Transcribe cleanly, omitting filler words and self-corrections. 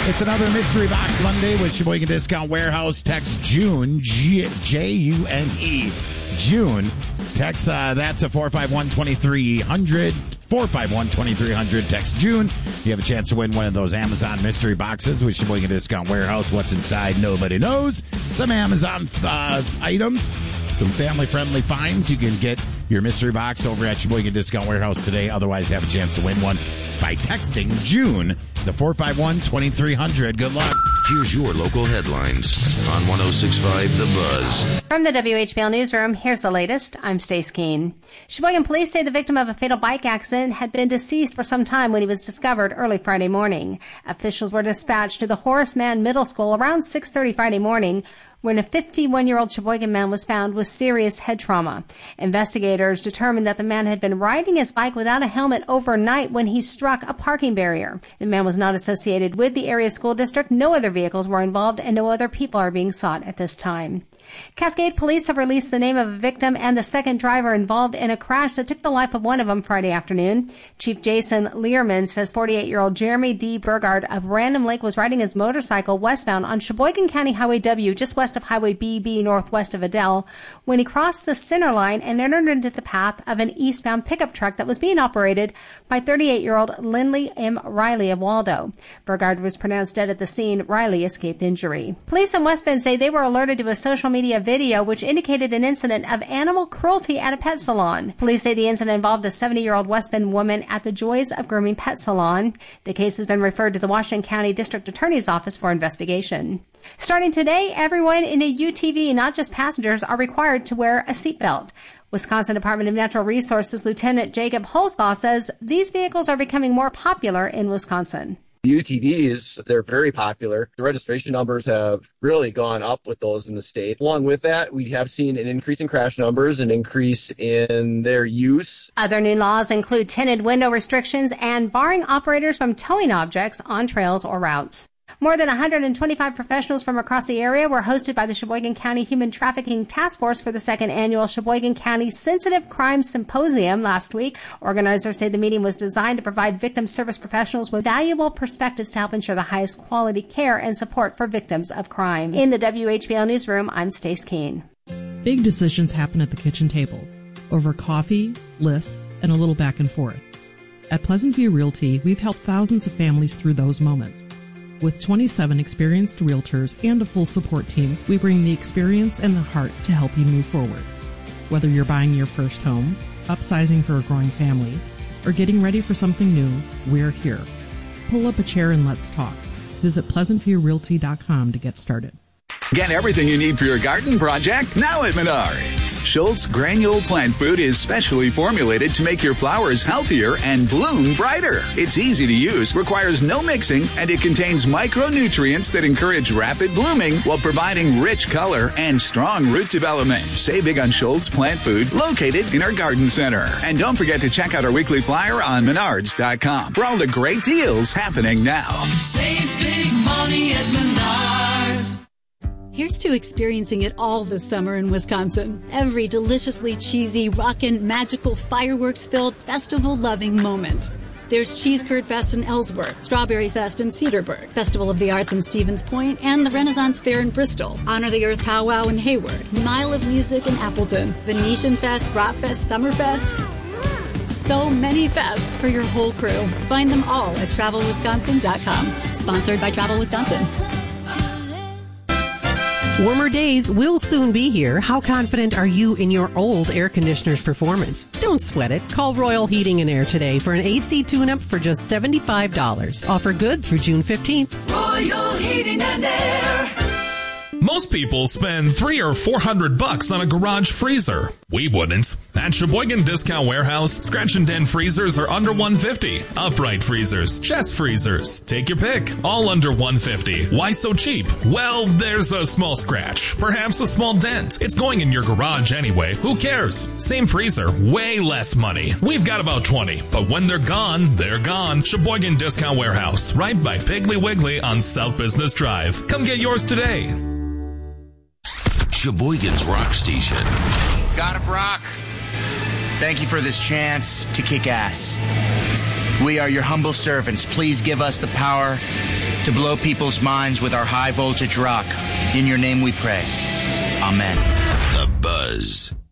It's another Mystery Box Monday with Sheboygan Discount Warehouse. Text June, June, June. Text that's a 451-2300. 451-2300. Text June. You have a chance to win one of those Amazon mystery boxes with Sheboygan Discount Warehouse. What's inside, nobody knows. Some Amazon items, some family-friendly finds. You can get your mystery box over at Sheboygan Discount Warehouse today. Otherwise, have a chance to win one by texting June, the 451-2300. Good luck. Here's your local headlines on 106.5 The Buzz. From the WHBL Newsroom, here's the latest. I'm Stace Keene. Sheboygan police say the victim of a fatal bike accident had been deceased for some time when he was discovered early Friday morning. Officials were dispatched to the Horace Mann Middle School around 6:30 Friday morning, when a 51-year-old Sheboygan man was found with serious head trauma. Investigators determined that the man had been riding his bike without a helmet overnight when he struck a parking barrier. The man was not associated with the area school district. No other vehicles were involved, and no other people are being sought at this time. Cascade police have released the name of a victim and the second driver involved in a crash that took the life of one of them Friday afternoon. Chief Jason Learman says 48-year-old Jeremy D. Burgard of Random Lake was riding his motorcycle westbound on Sheboygan County Highway W, just west of Highway BB, northwest of Adele, when he crossed the center line and entered into the path of an eastbound pickup truck that was being operated by 38-year-old Lindley M. Riley of Waldo. Burgard was pronounced dead at the scene. Riley escaped injury. Police in West Bend say they were alerted to a social media video which indicated an incident of animal cruelty at a pet salon. Police say the incident involved a 70-year-old West Bend woman at the Joys of Grooming Pet Salon. The case has been referred to the Washington County District Attorney's Office for investigation. Starting today, everyone in a UTV, not just passengers, are required to wear a seatbelt. Wisconsin Department of Natural Resources Lieutenant Jacob Holzlaw says these vehicles are becoming more popular in Wisconsin. UTVs, they're very popular. The registration numbers have really gone up with those in the state. Along with that, we have seen an increase in crash numbers, an increase in their use. Other new laws include tinted window restrictions and barring operators from towing objects on trails or routes. More than 125 professionals from across the area were hosted by the Sheboygan County Human Trafficking Task Force for the second annual Sheboygan County Sensitive Crime Symposium last week. Organizers say the meeting was designed to provide victim service professionals with valuable perspectives to help ensure the highest quality care and support for victims of crime. In the WHBL Newsroom, I'm Stace Keene. Big decisions happen at the kitchen table, over coffee, lists, and a little back and forth. At Pleasant View Realty, we've helped thousands of families through those moments. With 27 experienced realtors and a full support team, we bring the experience and the heart to help you move forward. Whether you're buying your first home, upsizing for a growing family, or getting ready for something new, we're here. Pull up a chair and let's talk. Visit PleasantViewRealty.com to get started. Get everything you need for your garden project now at Menards. Schultz Granule Plant Food is specially formulated to make your flowers healthier and bloom brighter. It's easy to use, requires no mixing, and it contains micronutrients that encourage rapid blooming while providing rich color and strong root development. Save big on Schultz Plant Food, located in our garden center. And don't forget to check out our weekly flyer on Menards.com for all the great deals happening now. Save big money at Menards. Here's to experiencing it all this summer in Wisconsin. Every deliciously cheesy, rockin', magical, fireworks-filled, festival-loving moment. There's Cheese Curd Fest in Ellsworth, Strawberry Fest in Cedarburg, Festival of the Arts in Stevens Point, and the Renaissance Fair in Bristol, Honor the Earth Powwow in Hayward, Mile of Music in Appleton, Venetian Fest, Brat Fest, Summerfest. So many fests for your whole crew. Find them all at TravelWisconsin.com. Sponsored by Travel Wisconsin. Warmer days will soon be here. How confident are you in your old air conditioner's performance? Don't sweat it. Call Royal Heating and Air today for an AC tune-up for just $75. Offer good through June 15th. Royal Heating and Air. Most people spend $300 or $400 on a garage freezer. We wouldn't. At Sheboygan Discount Warehouse, scratch and dent freezers are under $150. Upright freezers, chest freezers, take your pick, all under $150. Why so cheap? Well, there's a small scratch, perhaps a small dent. It's going in your garage anyway. Who cares? Same freezer, way less money. We've got about 20, but when they're gone, they're gone. Sheboygan Discount Warehouse, right by Piggly Wiggly on South Business Drive. Come get yours today. Sheboygan's Rock Station. God of Rock, thank you for this chance to kick ass. We are your humble servants. Please give us the power to blow people's minds with our high voltage rock. In your name we pray. Amen. The Buzz.